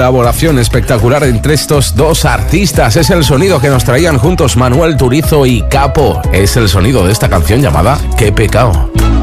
colaboración espectacular entre estos dos artistas. Es el sonido que nos traían juntos Manuel Turizo y Capo. Es el sonido de esta canción llamada Qué pecado.